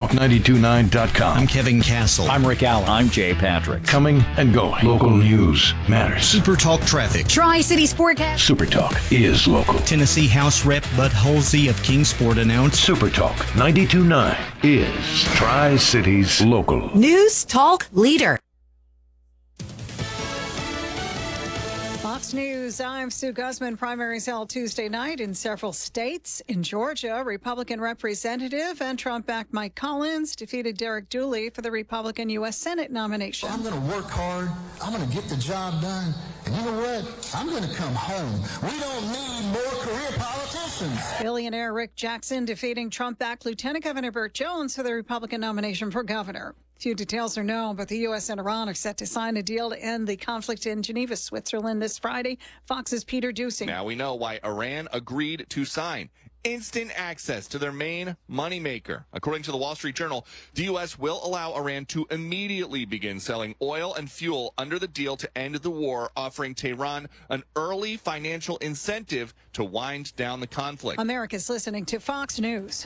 Supertalk929.com. I'm Kevin Castle. I'm Rick Allen. I'm Jay Patrick. Coming and going. Local news matters. Supertalk Traffic. Tri-City Sportcast. Supertalk is local. Tennessee House Rep Bud Halsey of Kingsport announced Supertalk 92.9 is Tri-Cities local. News Talk Leader. Fox News, I'm Sue Guzman. Primaries held Tuesday night in several states. In Georgia, Republican Representative and Trump-backed Mike Collins defeated Derek Dooley for the Republican U.S. Senate nomination. I'm going to work hard. I'm going to get the job done. And you know what? I'm going to come home. We don't need more career politicians. Billionaire Rick Jackson defeating Trump-backed Lieutenant Governor Burt Jones for the Republican nomination for governor. Few details are known, but the U.S. and Iran are set to sign a deal to end the conflict in Geneva, Switzerland this Friday. Fox's Peter Doocy. Now we know why Iran agreed to sign. Instant access to their main moneymaker. According to the Wall Street Journal, the U.S. will allow Iran to immediately begin selling oil and fuel under the deal to end the war, offering Tehran an early financial incentive to wind down the conflict. America's listening to Fox News.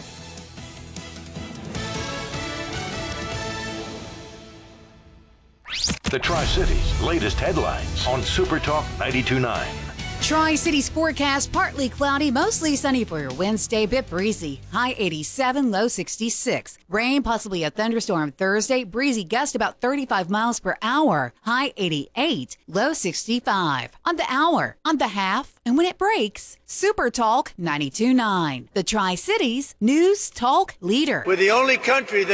The Tri-Cities latest headlines on Supertalk 92.9. Tri-City Sportcast, partly cloudy, mostly sunny for your Wednesday, bit breezy. High 87, low 66. Rain, possibly a thunderstorm Thursday. Breezy gust about 35 miles per hour. High 88, low 65. On the hour, on the half, and when it breaks, Supertalk 92.9. The Tri-Cities News Talk Leader. We're the only country that